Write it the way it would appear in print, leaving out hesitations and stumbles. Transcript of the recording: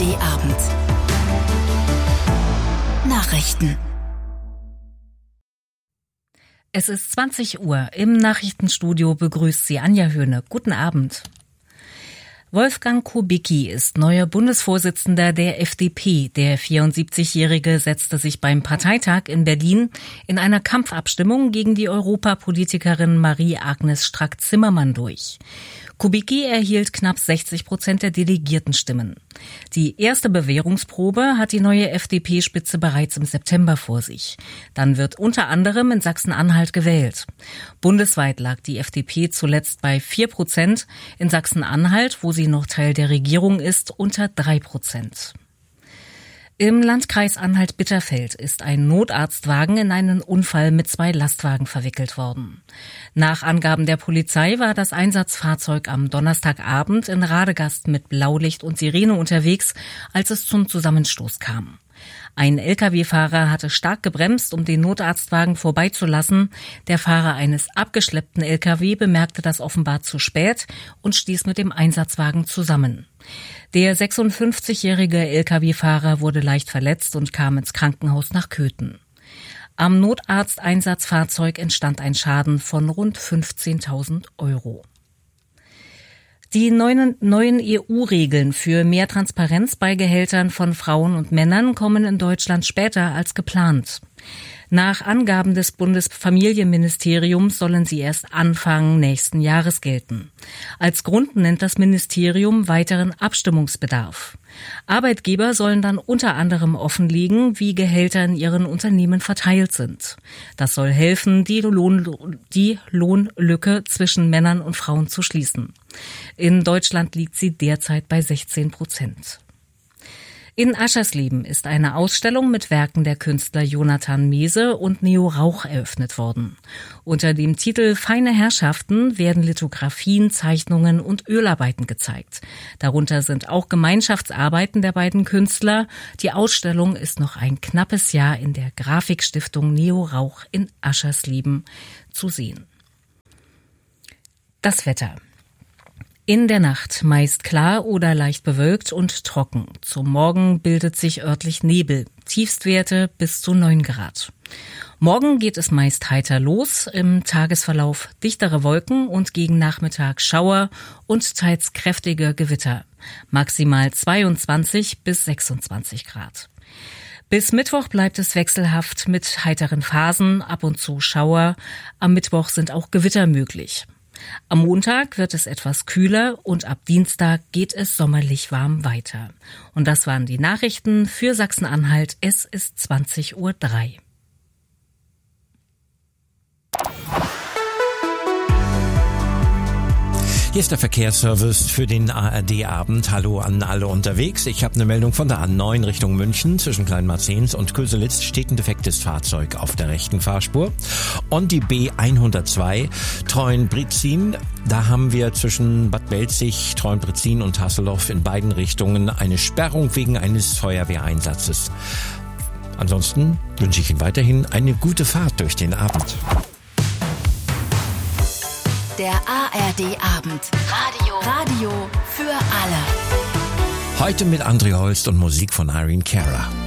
ARD-Abend. Nachrichten. Es ist 20 Uhr. Im Nachrichtenstudio begrüßt sie Anja Höhne. Guten Abend. Wolfgang Kubicki ist neuer Bundesvorsitzender der FDP. Der 74-Jährige setzte sich beim Parteitag in Berlin in einer Kampfabstimmung gegen die Europapolitikerin Marie-Agnes Strack-Zimmermann durch. Kubicki erhielt knapp 60% der Delegiertenstimmen. Die erste Bewährungsprobe hat die neue FDP-Spitze bereits im September vor sich. Dann wird unter anderem in Sachsen-Anhalt gewählt. Bundesweit lag die FDP zuletzt bei 4%, in Sachsen-Anhalt, wo sie noch Teil der Regierung ist, unter 3%. Im Landkreis Anhalt-Bitterfeld ist ein Notarztwagen in einen Unfall mit 2 Lastwagen verwickelt worden. Nach Angaben der Polizei war das Einsatzfahrzeug am Donnerstagabend in Radegast mit Blaulicht und Sirene unterwegs, als es zum Zusammenstoß kam. Ein Lkw-Fahrer hatte stark gebremst, um den Notarztwagen vorbeizulassen. Der Fahrer eines abgeschleppten Lkw bemerkte das offenbar zu spät und stieß mit dem Einsatzwagen zusammen. Der 56-jährige Lkw-Fahrer wurde leicht verletzt und kam ins Krankenhaus nach Köthen. Am Notarzteinsatzfahrzeug entstand ein Schaden von rund 15.000 €. Die neuen EU-Regeln für mehr Transparenz bei Gehältern von Frauen und Männern kommen in Deutschland später als geplant. Nach Angaben des Bundesfamilienministeriums sollen sie erst Anfang nächsten Jahres gelten. Als Grund nennt das Ministerium weiteren Abstimmungsbedarf. Arbeitgeber sollen dann unter anderem offenlegen, wie Gehälter in ihren Unternehmen verteilt sind. Das soll helfen, die Lohnlücke zwischen Männern und Frauen zu schließen. In Deutschland liegt sie derzeit bei 16%. In Aschersleben ist eine Ausstellung mit Werken der Künstler Jonathan Mese und Neo Rauch eröffnet worden. Unter dem Titel Feine Herrschaften werden Lithografien, Zeichnungen und Ölarbeiten gezeigt. Darunter sind auch Gemeinschaftsarbeiten der beiden Künstler. Die Ausstellung ist noch ein knappes Jahr in der Grafikstiftung Neo Rauch in Aschersleben zu sehen. Das Wetter. In der Nacht meist klar oder leicht bewölkt und trocken. Zum Morgen bildet sich örtlich Nebel, Tiefstwerte bis zu 9 Grad. Morgen geht es meist heiter los, im Tagesverlauf dichtere Wolken und gegen Nachmittag Schauer und teils kräftige Gewitter. Maximal 22 bis 26 Grad. Bis Mittwoch bleibt es wechselhaft mit heiteren Phasen, ab und zu Schauer. Am Mittwoch sind auch Gewitter möglich. Am Montag wird es etwas kühler und ab Dienstag geht es sommerlich warm weiter. Und das waren die Nachrichten für Sachsen-Anhalt. Es ist 20:03 Uhr. Hier ist der Verkehrsservice für den ARD-Abend. Hallo an alle unterwegs. Ich habe eine Meldung von der A9 Richtung München. Zwischen Kleinmarzens und Köselitz steht ein defektes Fahrzeug auf der rechten Fahrspur. Und die B102 Treuenbrietzin. Da haben wir zwischen Bad Belzig, Treuenbrietzin und Hasselhoff in beiden Richtungen eine Sperrung wegen eines Feuerwehreinsatzes. Ansonsten wünsche ich Ihnen weiterhin eine gute Fahrt durch den Abend. Der ARD-Abend. Radio für alle. Heute mit André Holst und Musik von Irene Cara.